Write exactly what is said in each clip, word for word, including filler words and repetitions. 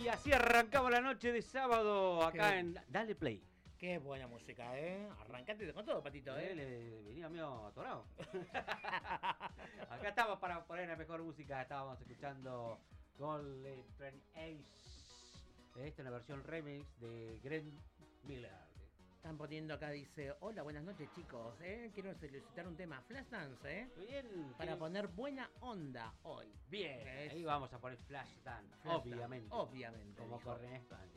Y así arrancamos la noche de sábado acá Qué- en Dale Play. Qué buena música, ¿eh? Arrancate con todo, Patito, Eh, ¿eh? le venía medio atorado. Acá estamos para poner la mejor música. Estábamos escuchando Golden Train Ace. Esta es una versión remix de Glenn Miller. Están poniendo acá, dice, hola, buenas noches, chicos, ¿eh? Quiero solicitar un tema Flashdance, ¿eh? Bien. Para ¿qué? poner buena onda hoy. Bien. Es- Ahí vamos a poner Flashdance. Flashdance, Obviamente. obviamente, Como dijo. corre en España.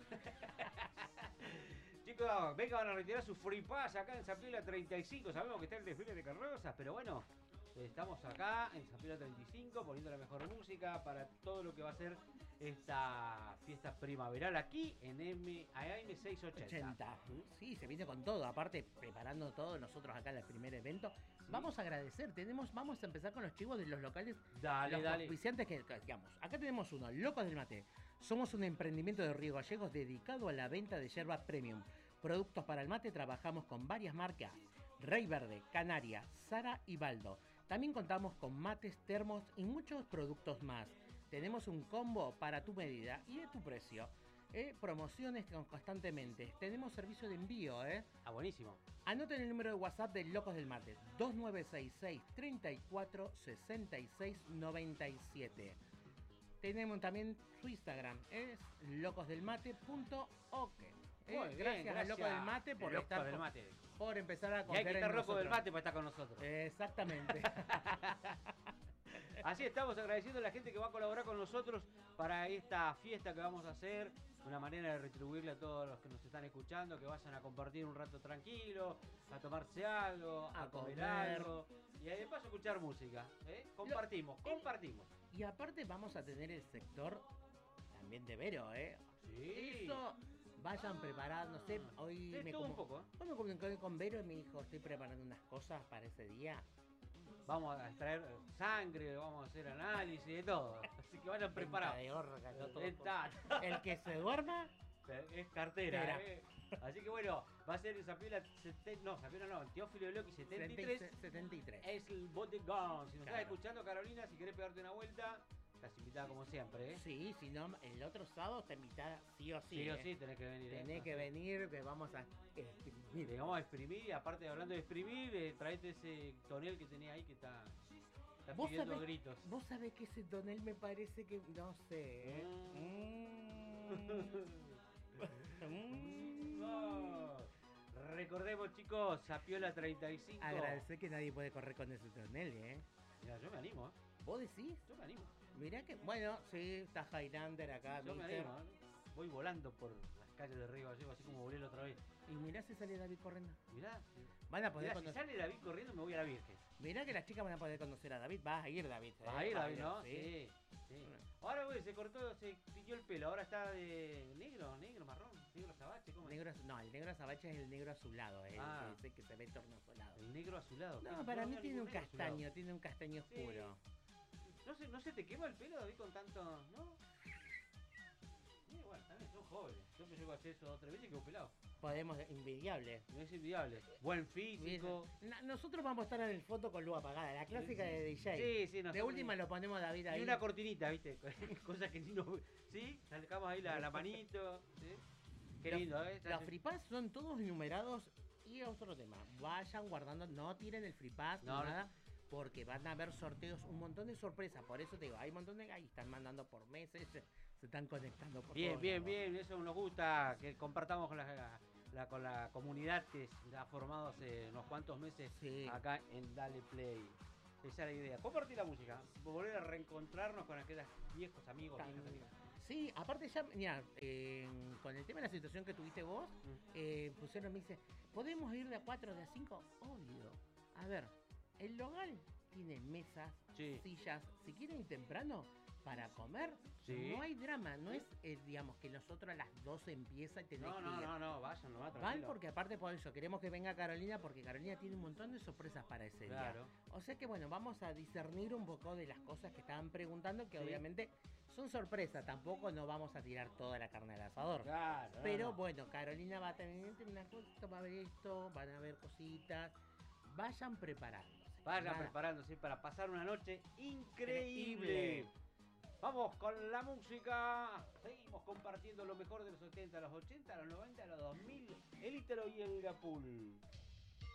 Chicos, vengan a retirar su free pass acá en Zapiola treinta y cinco. Sabemos que está el desfile de carrozas, pero bueno, estamos acá en Zapiola treinta y cinco poniendo la mejor música para todo lo que va a ser esta fiesta primaveral aquí en M A M seiscientos ochenta. ochenta. Sí, se viene con todo. Aparte, preparando todo nosotros acá en el primer evento. Vamos a agradecer. Tenemos, vamos a empezar con los chivos de los locales. Dale, los dale. auspiciantes que, que, digamos. Acá tenemos uno, Locos del Mate. Somos un emprendimiento de Río Gallegos dedicado a la venta de yerba premium. Productos para el mate, trabajamos con varias marcas. Rey Verde, Canaria, Sara y Baldo. También contamos con mates, termos y muchos productos más. Tenemos un combo para tu medida y de tu precio. ¿eh? Promociones con- constantemente. Tenemos servicio de envío. ¿eh? Ah, buenísimo. Anoten el número de WhatsApp de Locos del Mate. dos nueve seis seis, tres cuatro seis seis nueve siete. Tenemos también su Instagram. Es locosdelmate punto ok. ¿eh? Muy bien, gracias, a Loco del Mate por, Loco estar, del Mate. por empezar a Y hay confiar que en estar loco del nosotros. mate para estar con nosotros. Exactamente. Así estamos agradeciendo a la gente que va a colaborar con nosotros para esta fiesta que vamos a hacer. Una manera de retribuirle a todos los que nos están escuchando, que vayan a compartir un rato tranquilo, a tomarse algo, a, A comer, comer. algo y de paso a escuchar música. ¿eh? Compartimos, Lo- compartimos. Y aparte vamos a tener el sector también de Vero, ¿eh? Sí. Eso, vayan preparándose. Hoy De me, todo comu- un poco, ¿eh? hoy me comuniqué con Vero y me dijo, estoy preparando unas cosas para ese día. Vamos a extraer sangre, vamos a hacer análisis, de todo. Así que vayan preparados. Venta de órganos, todo. Está. El que se duerma, Es cartera, Cartera. ¿eh? Así que bueno, va a ser en Zapiola setenta, no, Zapiola no, en Teófilo Loki setenta y tres. setenta y tres. Es el bodegón. Si nos Claro. estás escuchando, Carolina, si querés pegarte una vuelta, estás invitada como siempre, ¿eh? Sí, si no, el otro sábado está invitada sí o sí. Sí o ¿eh? sí, tenés que venir. ¿eh? Tenés que venir, que vamos a exprimir. Te vamos a exprimir y aparte hablando de exprimir, eh, traete ese tonel que tenía ahí que está, está ¿Vos pidiendo sabés, gritos. vos sabés que ese tonel me parece que, no sé. ¿eh? Mm. Mm. No. Recordemos, chicos, Zapiola treinta y cinco. Agradecer que nadie puede correr con ese tonel, ¿eh? Mira, yo me animo, ¿eh? ¿Vos decís? Yo me animo. Mirá que, bueno, sí, está Highlander acá, Yo me ¿viste? animo, ¿eh? Voy volando por las calles de Río Gallegos, así como volé la otra vez. Y mirá si sale David corriendo. Mirá, Van a poder mirá, si conocer. sale David corriendo me voy a la Virgen. Mirá que las chicas van a poder conocer a David. Vas a ir, David. ¿eh? Vas a ir, Vas David, ¿no? sí. Sí, sí. Ahora, güey, se cortó, se tiñó el pelo. Ahora está de negro, negro, marrón, negro azabache, ¿cómo es? Negro, no, el negro azabache es el negro azulado, eh, Ah. ese que se ve tornasolado. El negro azulado. No, ¿Qué? para No mí veo tiene ningún un negro azulado. castaño, tiene un castaño Sí. oscuro. No se, no se te quema el pelo, David, con tanto. ¿No? Sí, bueno, también son jóvenes. Yo me llego a hacer eso dos o tres veces y quedo pelado. Podemos, envidiable. No es inviable. Buen físico. Na- Nosotros vamos a estar en el foto con luz apagada, la clásica de D J. Sí, sí, De nosotros- última lo ponemos a David ahí. Y una cortinita, ¿viste? Cosas que si no. ¿Sí? Sacamos ahí la, la manito. ¿Sí? Qué Los- lindo, ¿eh? Los free pass son todos numerados y otro tema. Vayan guardando, no tiren el free pass No, ni no. nada, porque van a haber sorteos, un montón de sorpresas. Por eso te digo, hay un montón de ahí están mandando por meses, se, se están conectando por Bien, todos bien, lados. bien. Eso nos gusta que compartamos con la, la- con la comunidad que se ha formado hace unos cuantos meses Sí. acá en Dale Play. Esa es la idea. Compartir la música. Volver a reencontrarnos con aquellos viejos amigos. Tan- viejas amigas. Sí, aparte ya, mira, eh, con el tema de la situación que tuviste vos, Mm. eh, pusieron, me dice, ¿podemos ir de a cuatro, de a cinco? Obvio. A ver, el local tiene mesas, Sí. sillas. Si quieren ir temprano para comer, Sí. no hay drama. No es, eh, digamos, que nosotros a las doce empieza y tenés No, que no, ir. no, no, vayan nomás, Van tranquilo. porque aparte por eso queremos que venga Carolina, porque Carolina tiene un montón de sorpresas para ese Claro. día. O sea que bueno, vamos a discernir un poco de las cosas que estaban preguntando, que Sí. obviamente son sorpresas, tampoco no vamos a tirar toda la carne al asador. Claro. no, Pero no. bueno, Carolina va a tener una cosita, va a ver esto, van a ver cositas. Vayan preparándose. Vayan Va- preparándose para pasar una noche increíble. Increíble. Vamos con la música. Seguimos compartiendo lo mejor de los setenta, los ochenta, los noventa, los dos mil. El Ítalo y el Gapul.